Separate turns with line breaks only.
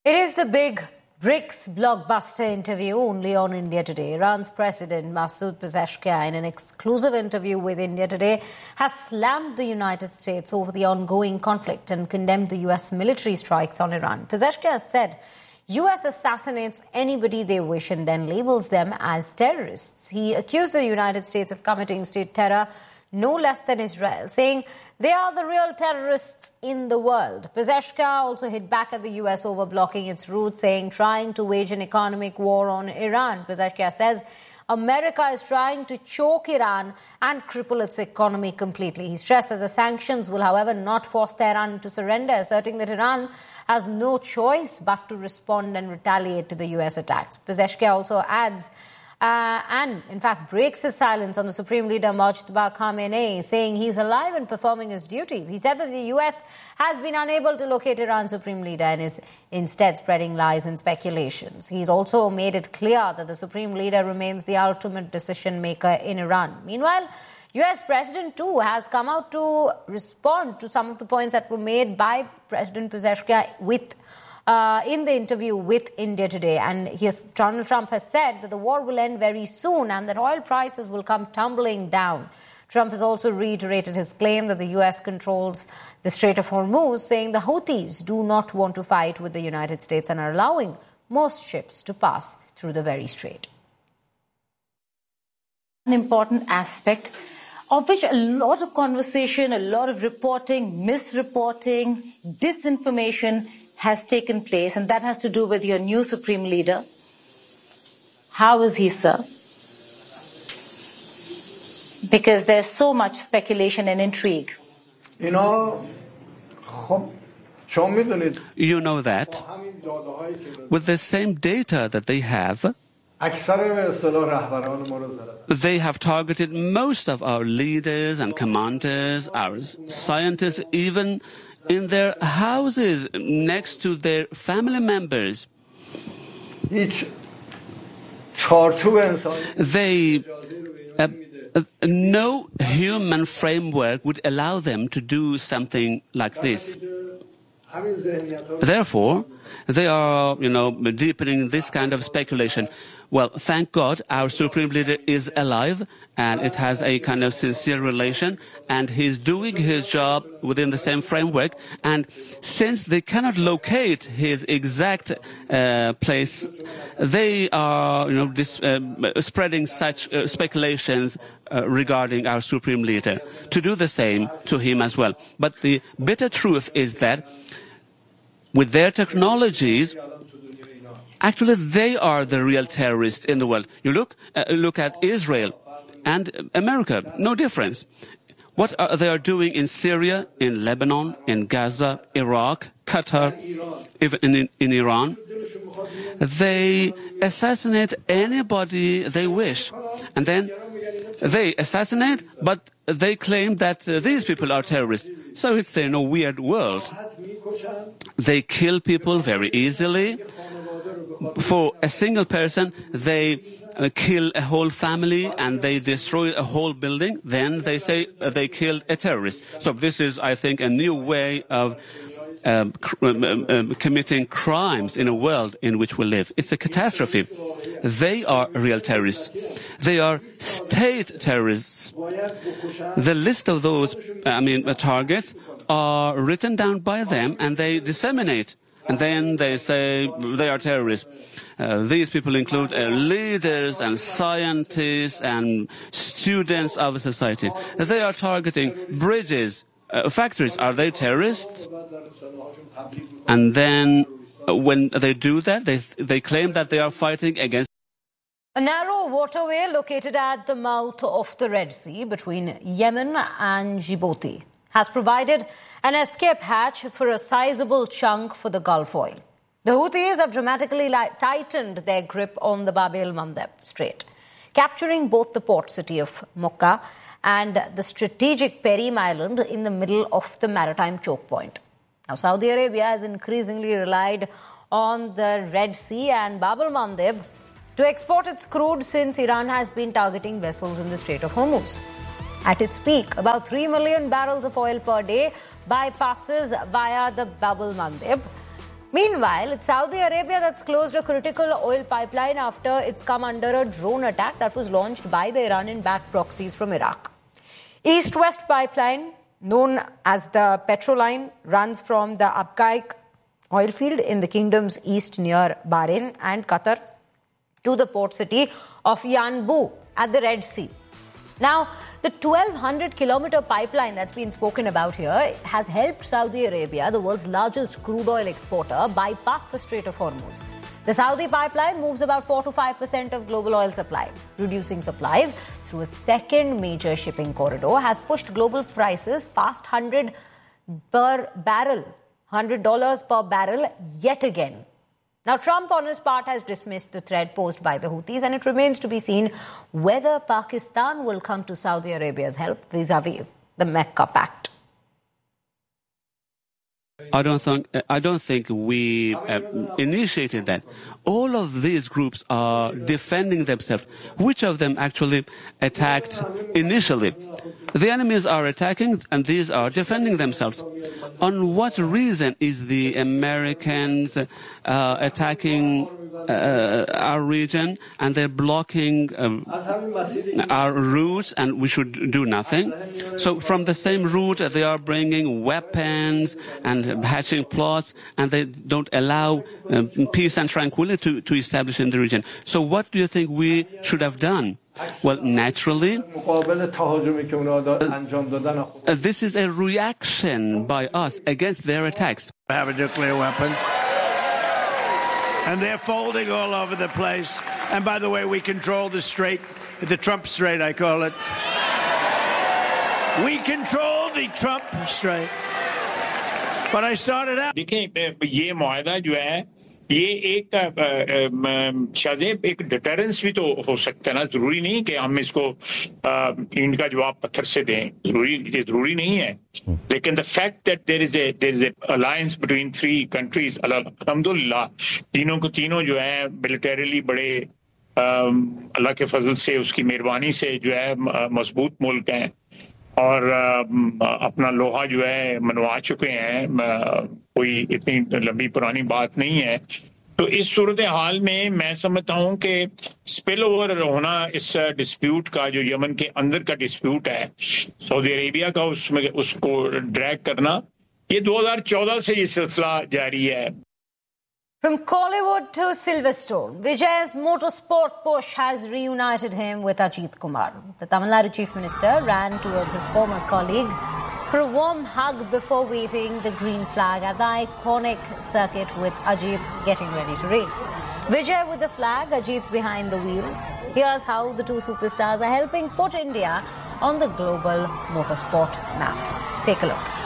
It is the big BRICS blockbuster interview only on India Today. Iran's President Masoud Pezeshkian, in an exclusive interview with India Today, has slammed the United States over the ongoing conflict and condemned the US military strikes on Iran. Pezeshkian said US assassinates anybody they wish and then labels them as terrorists. He accused the United States of committing state terror no less than Israel, saying they are the real terrorists in the world. Pezeshkian also hit back at the US over blocking its route, saying trying to wage an economic war on Iran. Pezeshkian says America is trying to choke Iran and cripple its economy completely. He stressed that the sanctions will, however, not force Tehran to surrender, asserting that Iran has no choice but to respond and retaliate to the US attacks. Pezeshkian also adds and, in fact, breaks his silence on the Supreme Leader Mojtaba Khamenei, saying he's alive and performing his duties. He said that the US has been unable to locate Iran's Supreme Leader and is instead spreading lies and speculations. He's also made it clear that the Supreme Leader remains the ultimate decision maker in Iran. Meanwhile, US President, too, has come out to respond to some of the points that were made by President Pezeshkian in the interview with India Today. And Donald Trump has said that the war will end very soon and that oil prices will come tumbling down. Trump has also reiterated his claim that the US controls the Strait of Hormuz, saying the Houthis do not want to fight with the United States and are allowing most ships to pass through the very strait.
An important aspect of which a lot of conversation, a lot of reporting, misreporting, disinformation has taken place, and that has to do with your new Supreme Leader. How is he, sir? Because there's so much speculation and intrigue.
You know
that with the same data that they have targeted most of our leaders and commanders, our scientists, even in their houses, next to their family members. No human framework would allow them to do something like this. Therefore, they are, deepening this kind of speculation. Well, thank God our Supreme Leader is alive and it has a kind of sincere relation and he's doing his job within the same framework. And since they cannot locate his exact place, they are, spreading such speculations regarding our Supreme Leader to do the same to him as well. But the bitter truth is that with their technologies, actually, they are the real terrorists in the world. You look at Israel and America, no difference. What they are doing in Syria, in Lebanon, in Gaza, Iraq, Qatar, even in Iran, they assassinate anybody they wish. And then they assassinate, but they claim that these people are terrorists. So it's a weird world. They kill people very easily. For a single person, they kill a whole family and they destroy a whole building. Then they say they killed a terrorist. So this is, I think, a new way of committing crimes in a world in which we live. It's a catastrophe. They are real terrorists. They are state terrorists. The list of those, targets are written down by them and they disseminate. And then they say they are terrorists. These people include leaders and scientists and students of society. They are targeting bridges, factories. Are they terrorists? And then when they do that, they claim that they are fighting against.
A narrow waterway located at the mouth of the Red Sea between Yemen and Djibouti has provided an escape hatch for a sizable chunk for the Gulf oil. The Houthis have dramatically tightened their grip on the Bab el-Mandeb Strait, capturing both the port city of Mocha and the strategic Perim Island in the middle of the maritime choke point. Now, Saudi Arabia has increasingly relied on the Red Sea and Bab el-Mandeb to export its crude since Iran has been targeting vessels in the Strait of Hormuz. At its peak, about 3 million barrels of oil per day bypasses via the Bab el-Mandeb. Meanwhile, it's Saudi Arabia that's closed a critical oil pipeline after it's come under a drone attack that was launched by the Iranian-backed proxies from Iraq. East-West pipeline, known as the Petroline, runs from the Abqaiq oil field in the kingdom's east near Bahrain and Qatar to the port city of Yanbu at the Red Sea. Now, the 1,200-kilometer pipeline that's been spoken about here has helped Saudi Arabia, the world's largest crude oil exporter, bypass the Strait of Hormuz. The Saudi pipeline moves about 4 to 5% of global oil supply. Reducing supplies through a second major shipping corridor has pushed global prices past $100 per barrel yet again. Now, Trump, on his part, has dismissed the threat posed by the Houthis, and it remains to be seen whether Pakistan will come to Saudi Arabia's help vis-a-vis the Mecca Pact.
I don't think we initiated that. All of these groups are defending themselves. Which of them actually attacked initially? The enemies are attacking and these are defending themselves. On what reason is the Americans attacking our region and they're blocking our routes and we should do nothing? So from the same route they are bringing weapons and hatching plots and they don't allow peace and tranquility to establish in the region. So what do you think we should have done? Well, naturally, this is a reaction by us against their attacks.
Have a nuclear weapon. And they're folding all over the place. And by the way, we control the strait, the Trump Strait, I call it. We control the Trump Strait. But I started out.
ये मुआहदा जो है ये एक शायद एक deterrence भी तो हो सकता है ना जरूरी नहीं कि हम इसको ईंट का जवाब पत्थर से दें जरूरी नहीं है लेकिन the fact that there is a alliance between three countries अल्हम्दुलिल्लाह तीनों जो है militarily बड़े अल्लाह के फजल से उसकी मेहरबानी से जो है मजबूत मुल्क हैं और अपना लोहा जो है मनवा चुके हैं कोई इतनी लंबी पुरानी बात नहीं है तो इस सूरत हाल में मैं समझता हूं कि स्पिल ओवर होना इस डिस्प्यूट का जो यमन के अंदर का डिस्प्यूट है सऊदी अरेबिया का उसमें उसको ड्रैग करना ये 2014 से ये सिलसिला जारी है.
From Kollywood to Silverstone, Vijay's motorsport push has reunited him with Ajit Kumar. The Tamil Nadu Chief Minister ran towards his former colleague for a warm hug before waving the green flag at the iconic circuit with Ajit getting ready to race. Vijay with the flag, Ajit behind the wheel. Here's how the two superstars are helping put India on the global motorsport map. Take a look.